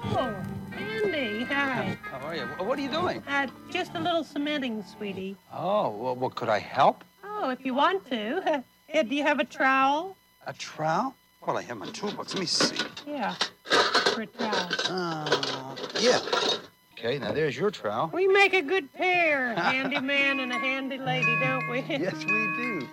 Oh, Andy, hi. How are you? What are you doing? Just a little cementing, sweetie. Oh, well, could I help? Oh, if you want to. Do you have a trowel? A trowel? Well, I have my toolbox. Let me see. Yeah, for a trowel. Yeah. Okay, now there's your trowel. We make a good pair, handy man and a handy lady, don't we? Yes, we do.